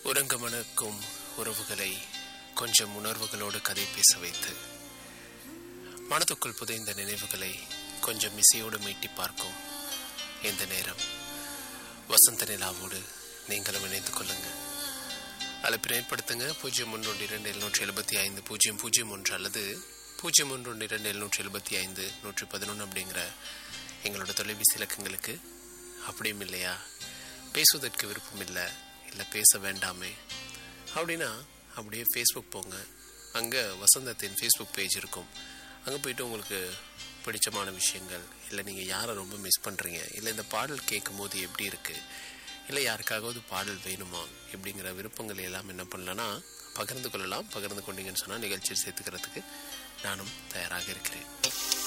உறங்கமனக்கும் உறவுகளை கொஞ்சம் உணர்வுகளோடு கதை பேச வைத்து மனதுக்குள் புதைந்த நினைவுகளை கொஞ்சம் இசையோடு மீட்டி பார்க்கும் இந்த நேரம் வசந்த நிலாவோடு நீங்களும் இணைந்து கொள்ளுங்க. அழைப்பினை ஏற்படுத்துங்க 0127750001 அல்லது 0127751111 அப்படிங்கிற எங்களோட தொலைபேசி இலக்கங்களுக்கு. அப்படியும் இல்லையா, பேசுவதற்கு விருப்பம் இல்லை, பேச வேண்டாமே அப்படின்னா அப்படியே ஃபேஸ்புக் போங்க. அங்கே வசந்தத்தின் ஃபேஸ்புக் பேஜ் இருக்கும். அங்கே போய்ட்டு உங்களுக்கு பிடிச்சமான விஷயங்கள், இல்லை நீங்கள் யாரை ரொம்ப மிஸ் பண்ணுறீங்க, இல்லை இந்த பாடல் கேட்கும் போது எப்படி இருக்குது, இல்லை யாருக்காவது பாடல் வேணுமா இப்படிங்கிற விருப்பங்கள் எல்லாம் என்ன பண்ணலான்னா பகிர்ந்து கொள்ளலாம். பகிர்ந்து கொண்டீங்கன்னு சொன்னால் நிகழ்ச்சியில் சேர்த்துக்கிறதுக்கு நானும் தயாராக இருக்கிறேன்.